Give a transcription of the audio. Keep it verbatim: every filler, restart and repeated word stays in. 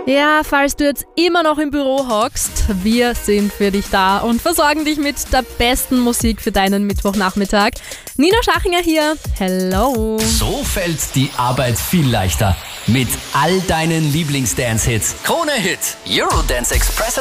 Ja, falls du jetzt immer noch im Büro hockst, wir sind für dich da und versorgen dich mit der besten Musik für deinen Mittwochnachmittag. Nina Schachinger hier, hello. So fällt die Arbeit viel leichter. Mit all deinen Lieblings-Dance-Hits. Krone-Hit, Eurodance Express